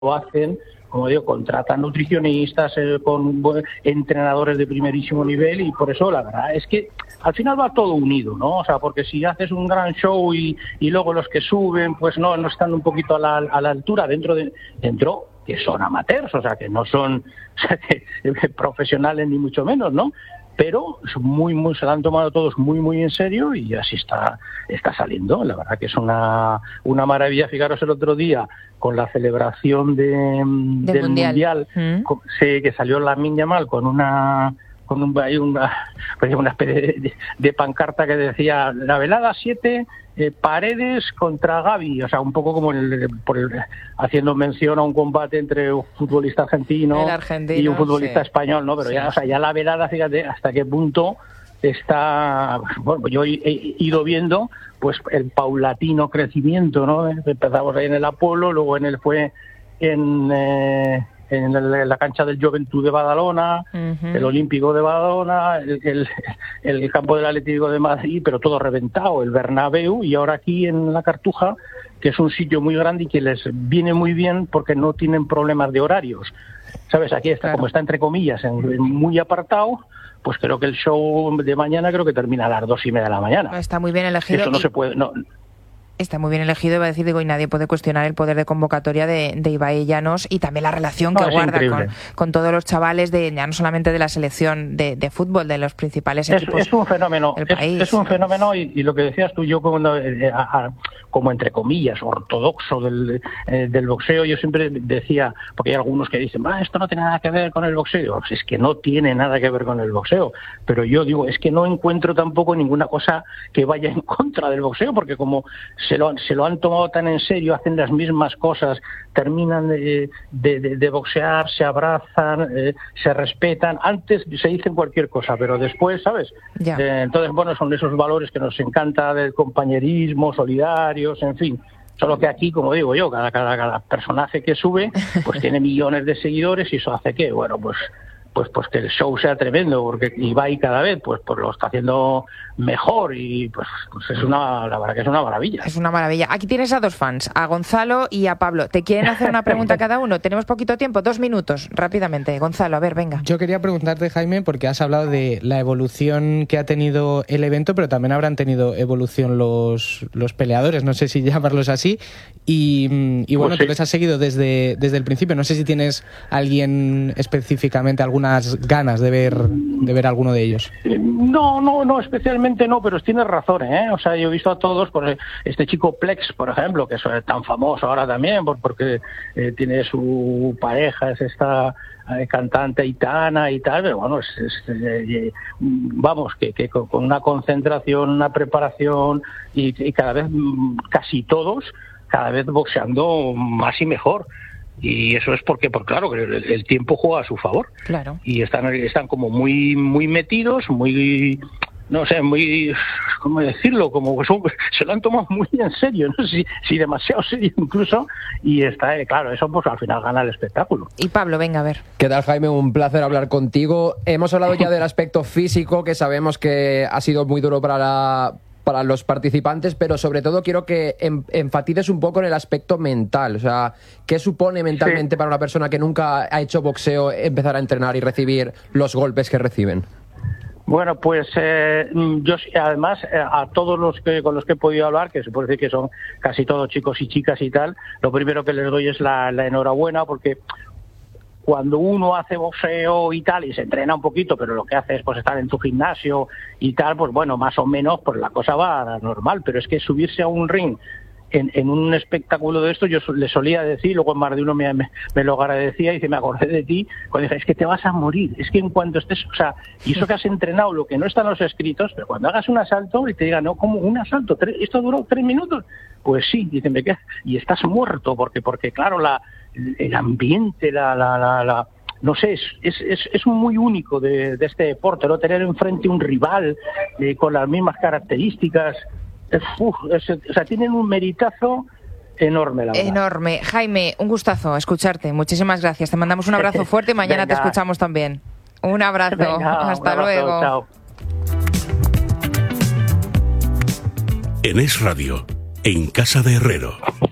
lo hacen, como digo, contratan nutricionistas, con entrenadores de primerísimo nivel, y por eso la verdad es que al final va todo unido, ¿no? O sea, porque si haces un gran show y luego los que suben, pues no están un poquito a la altura dentro que son amateurs, o sea, que no son profesionales ni mucho menos, ¿no? Pero se la han tomado todos muy en serio, y así está saliendo. La verdad que es una maravilla. Fijaros el otro día con la celebración del Mundial, sí, que salió Lamine Yamal con una especie de pancarta que decía la velada 7, Paredes contra Gavi, o sea, un poco como haciendo mención a un combate entre un futbolista argentino y un futbolista español, ¿no? Pero sí, ya la velada, fíjate hasta qué punto está. Bueno, yo he ido viendo pues el paulatino crecimiento, ¿no? Empezamos ahí en el Apolo, luego fue en la cancha del Joventut de Badalona, el Olímpico de Badalona, el campo del Atlético de Madrid, pero todo reventado, el Bernabéu, y ahora aquí en la Cartuja, que es un sitio muy grande y que les viene muy bien porque no tienen problemas de horarios. ¿Sabes? Aquí está, claro, como está entre comillas, muy apartado, pues creo que el show de mañana creo que termina a las 2:30 de la mañana. Está muy bien elegido. Eso no se puede. No. Está muy bien elegido, iba a decir, y nadie puede cuestionar el poder de convocatoria de Ibai Llanos, y también la relación que guarda con todos los chavales, ya no solamente de la selección de fútbol, de los principales equipos. Es un fenómeno, es un fenómeno, y lo que decías tú, yo como entre comillas, ortodoxo del boxeo, yo siempre decía, porque hay algunos que dicen, esto no tiene nada que ver con el boxeo. Es que no tiene nada que ver con el boxeo, pero yo digo, es que no encuentro tampoco ninguna cosa que vaya en contra del boxeo, porque como se lo han tomado tan en serio, hacen las mismas cosas, terminan de boxear, se abrazan, se respetan. Antes se dicen cualquier cosa, pero después, ¿sabes? Entonces, bueno, son esos valores que nos encanta, del compañerismo, solidarios, en fin. Solo que aquí, como digo yo, cada personaje que sube pues tiene millones de seguidores, y eso hace que, bueno, pues que el show sea tremendo, porque Ibai cada vez pues lo está haciendo mejor, y pues la verdad que es una maravilla. Es una maravilla. Aquí tienes a dos fans, a Gonzalo y a Pablo. ¿Te quieren hacer una pregunta cada uno? Tenemos poquito tiempo, 2 minutos, rápidamente. Gonzalo, a ver, venga. Yo quería preguntarte, Jaime, porque has hablado de la evolución que ha tenido el evento, pero también habrán tenido evolución los peleadores, no sé si llamarlos así, y bueno, pues sí, tú les has seguido desde el principio. No sé si tienes alguien específicamente, algunas ganas de ver alguno de ellos. No, especialmente no, pero tienes razón, ¿eh? O sea, yo he visto a todos, por este chico Plex, por ejemplo, que es tan famoso ahora también, porque tiene su pareja, es esta cantante Aitana y tal, pero bueno, vamos, que con una concentración, una preparación, y cada vez, casi todos, cada vez boxeando más y mejor. Y eso es porque claro, que el tiempo juega a su favor. Claro. Y están como muy metidos, muy, no sé, muy, ¿cómo decirlo? Como que se lo han tomado muy en serio, no sé si demasiado serio incluso, y claro, eso pues al final gana el espectáculo. Y Pablo, venga, a ver. ¿Qué tal, Jaime? Un placer hablar contigo. Hemos hablado ya del aspecto físico, que sabemos que ha sido muy duro para los participantes, pero sobre todo quiero que enfatices un poco en el aspecto mental. O sea, ¿qué supone mentalmente para una persona que nunca ha hecho boxeo empezar a entrenar y recibir los golpes que reciben? Bueno, pues yo además a todos con los que he podido hablar, que se puede decir que son casi todos chicos y chicas y tal, lo primero que les doy es la enhorabuena, porque cuando uno hace boxeo y tal, y se entrena un poquito, pero lo que hace es pues estar en tu gimnasio y tal, pues bueno, más o menos pues la cosa va normal, pero es que subirse a un ring en un espectáculo de esto, yo le solía decir, luego más de uno me lo agradecía, y dice, me acordé de ti, cuando dije, es que te vas a morir, es que en cuanto estés, o sea, y eso que has entrenado, lo que no está en los escritos, pero cuando hagas un asalto y te digan, no, ¿cómo un asalto? ¿Esto duró 3 minutos? Pues sí, dicen, me quedas, y estás muerto, porque claro, el ambiente, no sé, es muy único de este deporte, ¿no? Tener enfrente un rival con las mismas características, o sea, tienen un meritazo enorme, la verdad. Enorme. Jaime, un gustazo escucharte, muchísimas gracias, te mandamos un abrazo fuerte y mañana te escuchamos también. Un abrazo. Hasta luego. Chao. En Es Radio, en Casa de Herrero.